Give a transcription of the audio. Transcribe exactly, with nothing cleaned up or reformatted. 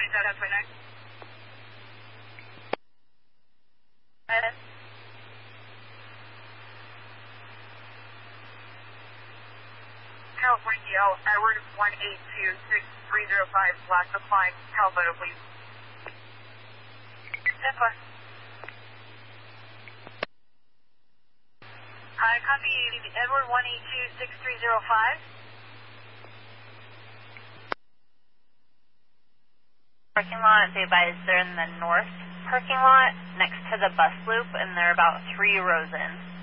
seven twenty-nine. And California, L, Edward one eight two six three zero five, last applying, Calvo, please. ten plus. Hi, copy, Edward one eight two six three zero five. Parking lot, they advise they're in the north parking lot next to the bus loop, and they're about three rows in.